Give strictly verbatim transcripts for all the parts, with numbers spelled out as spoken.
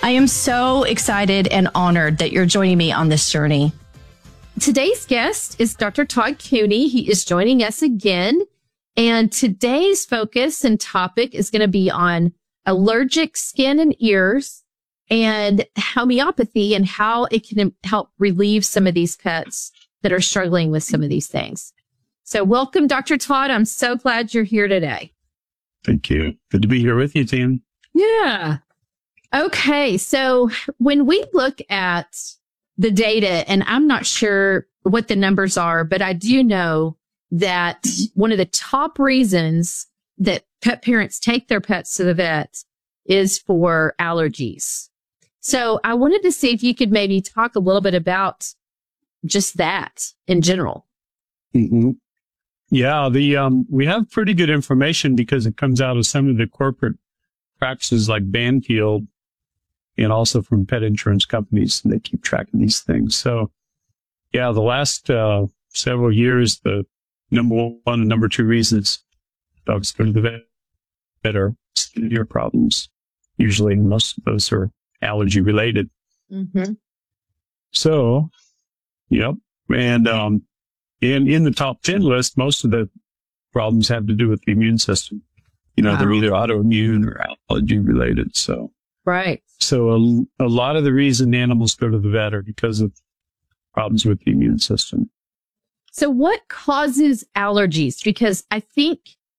I am so excited and honored that you're joining me on this journey. Today's guest is Doctor Todd Cooney. He is joining us again. And today's focus and topic is going to be on allergic skin and ears and homeopathy and how it can help relieve some of these pets that are struggling with some of these things. So welcome, Doctor Todd. I'm so glad you're here today. Thank you. Good to be here with you, Tim. Yeah. Okay. So when we look at the data, and I'm not sure what the numbers are, but I do know that one of the top reasons that pet parents take their pets to the vet is for allergies. So I wanted to see if you could maybe talk a little bit about just that in general. Mm-hmm. Yeah, the um, we have pretty good information because it comes out of some of the corporate practices like Banfield and also from pet insurance companies, and they keep track of these things. So, yeah, the last uh, several years, the number one and number two reasons dogs go to the vet, vet are skin and ear problems. Usually, most of those are allergy related. Mm-hmm. So, yep, and um, and in the top ten list, most of the problems have to do with the immune system. You know, wow. They're either autoimmune or allergy related. So, right. So a, a lot of the reason animals go to the vet are because of problems with the immune system. So what causes allergies? Because I think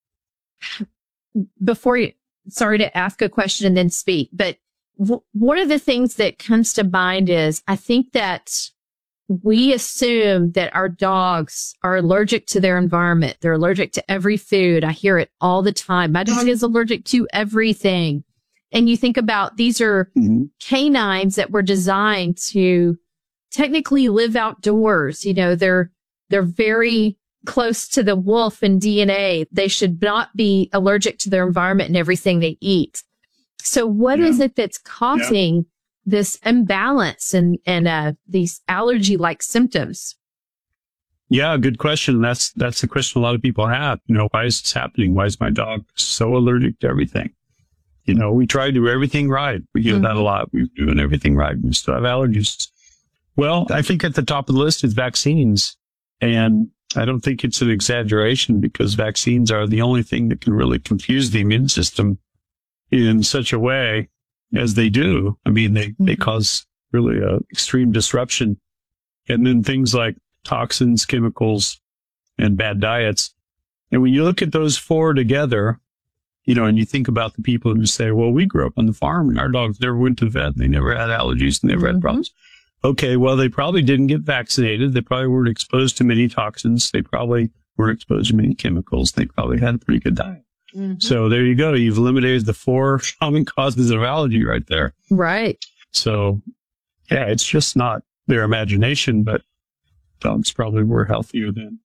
before you, sorry to ask a question and then speak, but w- one of the things that comes to mind is I think that we assume that our dogs are allergic to their environment. They're allergic to every food. I hear it all the time. My dog is allergic to everything. And you think about these are mm-hmm. canines that were designed to technically live outdoors. You know, they're, they're very close to the wolf in D N A. They should not be allergic to their environment and everything they eat. So what yeah. is it that's causing yeah. this imbalance and, and, uh, these allergy-like symptoms? Yeah, good question. That's, that's the question a lot of people have. You know, why is this happening? Why is my dog so allergic to everything? You know, we try to do everything right. We hear mm-hmm. that a lot. We're doing everything right. We still have allergies. Well, I think at the top of the list is vaccines. And I don't think it's an exaggeration because vaccines are the only thing that can really confuse the immune system in such a way as they do. I mean, they, mm-hmm. they cause really a extreme disruption. And then things like toxins, chemicals, and bad diets. And when you look at those four together, you know, and you think about the people who say, well, we grew up on the farm and our dogs never went to the vet. They never had allergies, and never mm-hmm. had problems. Okay, well, they probably didn't get vaccinated. They probably weren't exposed to many toxins. They probably weren't exposed to many chemicals. They probably had a pretty good diet. Mm-hmm. So there you go. You've eliminated the four common causes of allergy right there. Right. So, yeah, it's just not their imagination, but dogs probably were healthier then.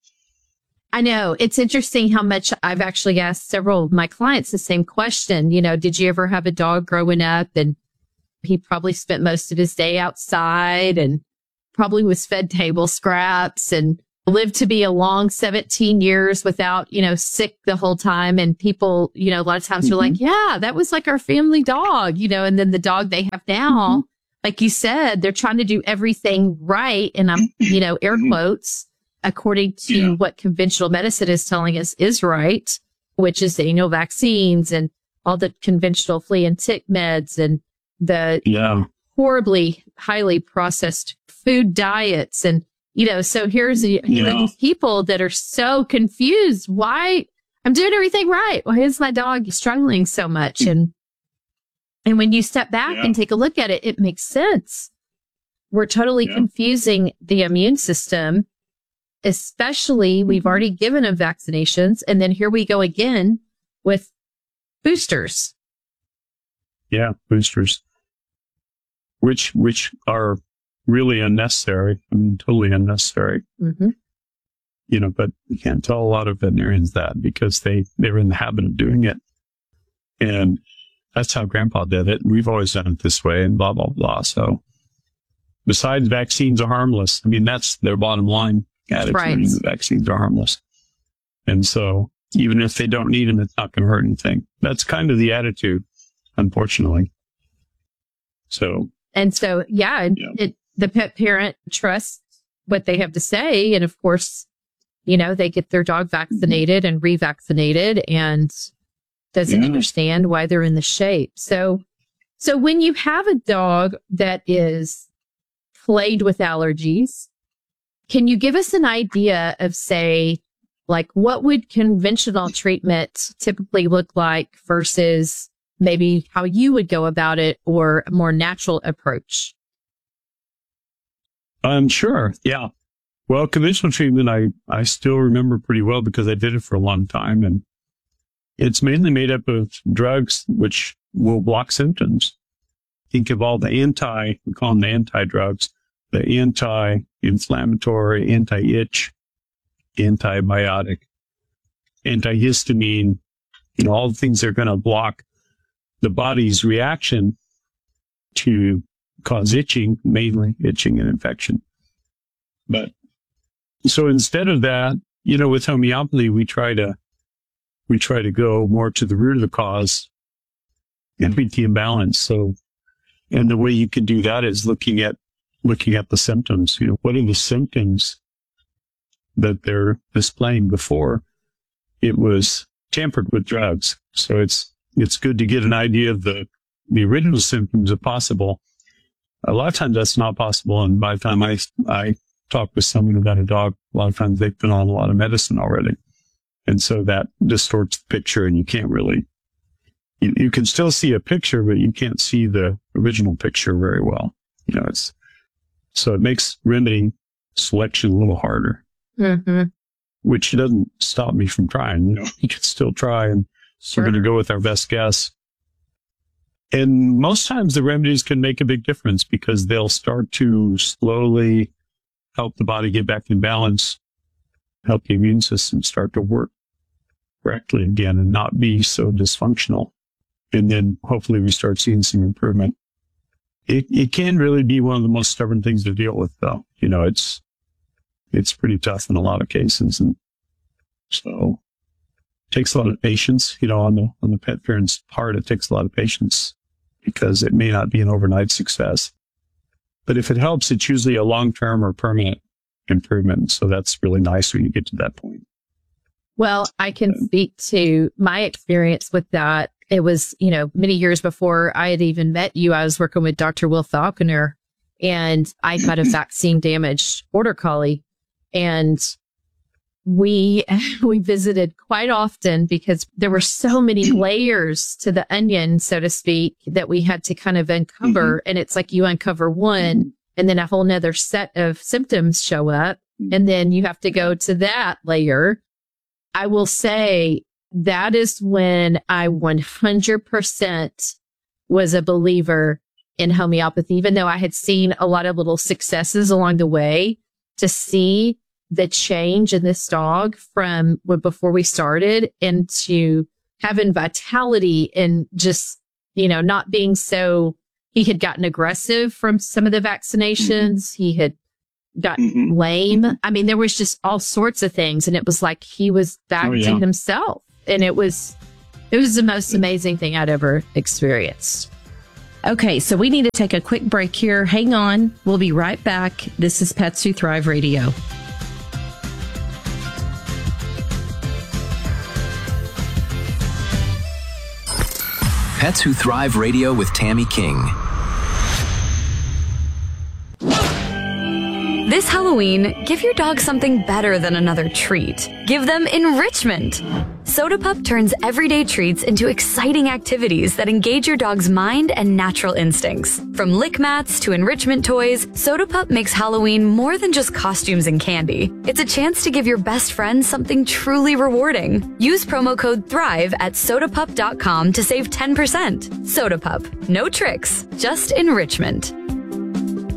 I know. It's interesting how much I've actually asked several of my clients the same question. You know, did you ever have a dog growing up and he probably spent most of his day outside and probably was fed table scraps and lived to be a long seventeen years without, you know, sick the whole time. And people, you know, a lot of times mm-hmm. are like, yeah, that was like our family dog, you know, and then the dog they have now, mm-hmm. like you said, they're trying to do everything right. And I'm, you know, air quotes. According to yeah. what conventional medicine is telling us is right, which is the annual vaccines and all the conventional flea and tick meds and the yeah. horribly highly processed food diets. And, you know, so here's the, you know, these people that are so confused. Why I'm doing everything right. Why is my dog struggling so much? And, and when you step back yeah. and take a look at it, it makes sense. We're totally yeah. confusing the immune system. Especially, we've already given them vaccinations, and then here we go again with boosters. Yeah, boosters, which which are really unnecessary. I mean, totally unnecessary. Mm-hmm. You know, but you can't tell a lot of veterinarians that because they they're in the habit of doing it, and that's how Grandpa did it. And we've always done it this way, and blah blah blah. So, besides, vaccines are harmless. I mean, that's their bottom line. Attitude. Right. The vaccines are harmless. And so even if they don't need them, it's not going to hurt anything. That's kind of the attitude, unfortunately. So, and so, yeah, yeah. it, the pet parent trusts what they have to say. And of course, you know, they get their dog vaccinated and revaccinated and doesn't yeah. understand why they're in the shape. So, so when you have a dog that is plagued with allergies, can you give us an idea of, say, like what would conventional treatment typically look like versus maybe how you would go about it or a more natural approach? Um, sure. Yeah. Well, conventional treatment, I, I still remember pretty well because I did it for a long time. And it's mainly made up of drugs which will block symptoms. Think of all the anti, we call them the anti-drugs, the anti-inflammatory, anti-itch, antibiotic, antihistamine, you know, all the things that are going to block the body's reaction to cause itching, mainly itching and infection. But so instead of that, you know, with homeopathy, we try to, we try to go more to the root of the cause and beat the imbalance. So, and the way you can do that is looking at, looking at the symptoms. You know, what are the symptoms that they're displaying before it was tampered with drugs? So it's, it's good to get an idea of the, the original symptoms if possible. A lot of times that's not possible. And by the time I, I talk with someone about a dog, a lot of times they've been on a lot of medicine already. And so that distorts the picture and you can't really, you, you can still see a picture, but you can't see the original picture very well. You know, it's, so it makes remedy selection a little harder, mm-hmm. which doesn't stop me from trying. You know, you can still try, and Sure. we're going to go with our best guess. And most times the remedies can make a big difference because they'll start to slowly help the body get back in balance, help the immune system start to work correctly again and not be so dysfunctional. And then hopefully we start seeing some improvement. It, it can really be one of the most stubborn things to deal with, though. You know, it's, it's pretty tough in a lot of cases. And so it takes a lot of patience, you know, on the, on the pet parent's part, it takes a lot of patience because it may not be an overnight success. But if it helps, it's usually a long-term or permanent improvement. So that's really nice when you get to that point. Well, I can speak to my experience with that. It was, you know, many years before I had even met you, I was working with Doctor Will Falconer, and I got a vaccine damaged border collie. And we, we visited quite often because there were so many layers to the onion, so to speak, that we had to kind of uncover. Mm-hmm. And it's like you uncover one and then a whole nother set of symptoms show up. And then you have to go to that layer. I will say that is when I one hundred percent was a believer in homeopathy, even though I had seen a lot of little successes along the way. To see the change in this dog from before we started into having vitality and just, you know, not being so, he had gotten aggressive from some of the vaccinations. Mm-hmm. He had gotten mm-hmm. lame. I mean, there was just all sorts of things. And it was like he was back oh, yeah. to himself. And it was, it was the most amazing thing I'd ever experienced. Okay, so we need to take a quick break here. Hang on. We'll be right back. This is Pets Who Thrive Radio. Pets Who Thrive Radio with Tammy King. This Halloween, give your dog something better than another treat. Give them enrichment. Soda Pup turns everyday treats into exciting activities that engage your dog's mind and natural instincts. From lick mats to enrichment toys, Soda Pup makes Halloween more than just costumes and candy. It's a chance to give your best friend something truly rewarding. Use promo code THRIVE at soda pup dot com to save ten percent. Soda Pup. No tricks, just enrichment.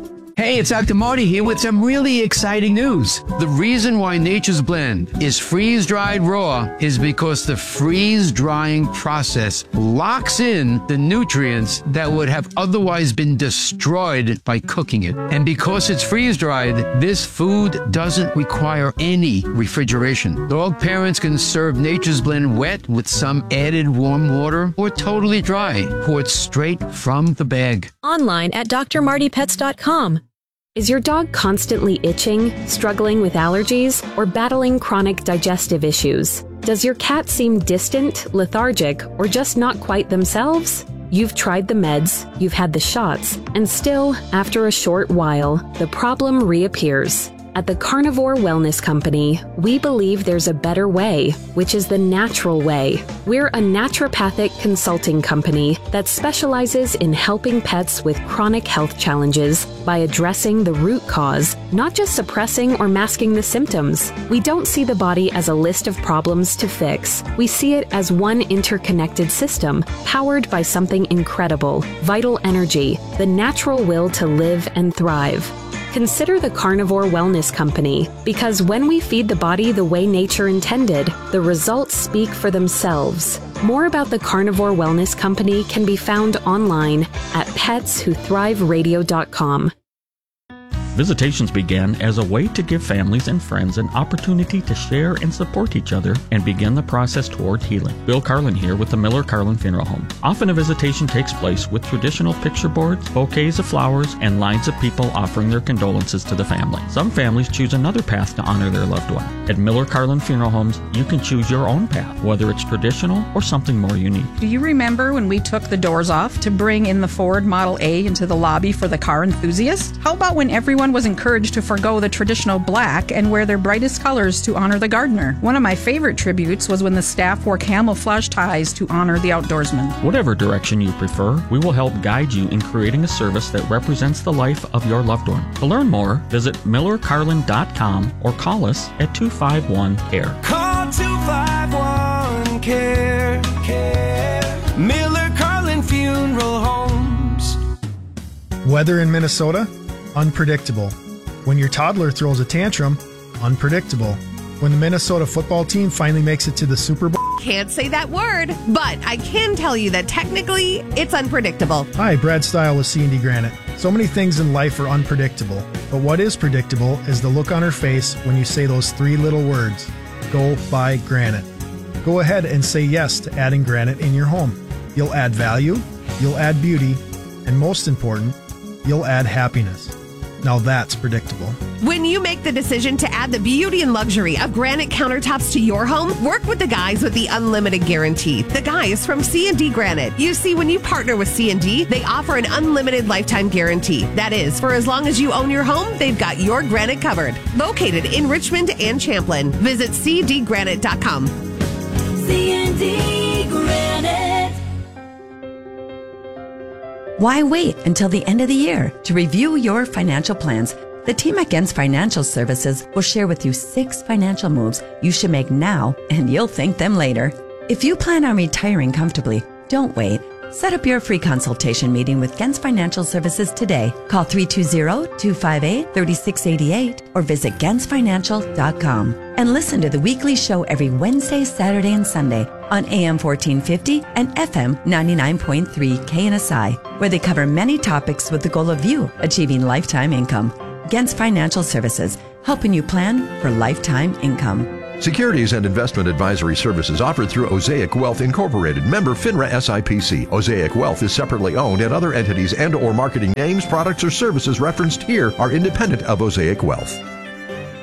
Hey, it's Doctor Marty here with some really exciting news. The reason why Nature's Blend is freeze-dried raw is because the freeze-drying process locks in the nutrients that would have otherwise been destroyed by cooking it. And because it's freeze-dried, this food doesn't require any refrigeration. Dog parents can serve Nature's Blend wet with some added warm water or totally dry, poured straight from the bag. Online at D R Marty Pets dot com. Is your dog constantly itching, struggling with allergies, or battling chronic digestive issues? Does your cat seem distant, lethargic, or just not quite themselves? You've tried the meds, you've had the shots, and still, after a short while, the problem reappears. At the Carnivore Wellness Company, we believe there's a better way, which is the natural way. We're a naturopathic consulting company that specializes in helping pets with chronic health challenges by addressing the root cause, not just suppressing or masking the symptoms. We don't see the body as a list of problems to fix. We see it as one interconnected system, powered by something incredible, vital energy, the natural will to live and thrive. Consider the Carnivore Wellness Company, because when we feed the body the way nature intended, the results speak for themselves. More about the Carnivore Wellness Company can be found online at pets who thrive radio dot com. Visitations began as a way to give families and friends an opportunity to share and support each other and begin the process toward healing. Bill Carlin here with the Miller Carlin Funeral Home. Often a visitation takes place with traditional picture boards, bouquets of flowers, and lines of people offering their condolences to the family. Some families choose another path to honor their loved one. At Miller Carlin Funeral Homes, you can choose your own path, whether it's traditional or something more unique. Do you remember when we took the doors off to bring in the Ford Model A into the lobby for the car enthusiast? How about when everyone was encouraged to forgo the traditional black and wear their brightest colors to honor the gardener? One of my favorite tributes was when the staff wore camouflage ties to honor the outdoorsman. Whatever direction you prefer, we will help guide you in creating a service that represents the life of your loved one. To learn more, visit miller carlin dot com or call us at two five one C A R E. Call two five one C A R E. Care. Miller Carlin Funeral Homes. Weather in Minnesota? Unpredictable. When your toddler throws a tantrum, unpredictable. When the Minnesota football team finally makes it to the Super Bowl. Can't say that word, but I can tell you that technically it's unpredictable. Hi, Brad Stile with C and D Granite. So many things in life are unpredictable, but what is predictable is the look on her face when you say those three little words, go buy granite. Go ahead and say yes to adding granite in your home. You'll add value, you'll add beauty, and most important, you'll add happiness. Now that's predictable. When you make the decision to add the beauty and luxury of granite countertops to your home, work with the guys with the unlimited guarantee. The guys from C and D Granite. You see, when you partner with C and D, they offer an unlimited lifetime guarantee. That is, for as long as you own your home, they've got your granite covered. Located in Richmond and Champlin. Visit c d granite dot com. C and D Granite. Why wait until the end of the year to review your financial plans? The team at Gens Financial Services will share with you six financial moves you should make now, and you'll thank them later. If you plan on retiring comfortably, don't wait. Set up your free consultation meeting with Gens Financial Services today. Call three two zero, two five eight, three six eight eight or visit gens financial dot com. And listen to the weekly show every Wednesday, Saturday, and Sunday on A M fourteen fifty and F M ninety-nine point three K N S I, where they cover many topics with the goal of you achieving lifetime income. Gens Financial Services, helping you plan for lifetime income. Securities and investment advisory services offered through Osaic Wealth Incorporated, member FINRA S I P C. Osaic Wealth is separately owned, and other entities and or marketing names, products, or services referenced here are independent of Osaic Wealth.